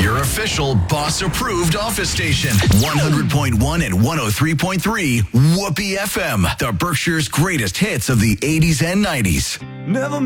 Your official Boss-approved office station. 100.1 and 103.3 Whoopee FM. The Berkshire's greatest hits of the 80s and 90s. Never